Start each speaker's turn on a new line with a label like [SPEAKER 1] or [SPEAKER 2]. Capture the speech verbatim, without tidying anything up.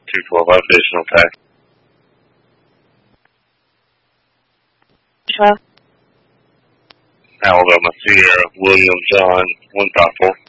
[SPEAKER 1] two twelve, additional tax.
[SPEAKER 2] twelve.
[SPEAKER 1] Alabama Sierra, William John, one five four.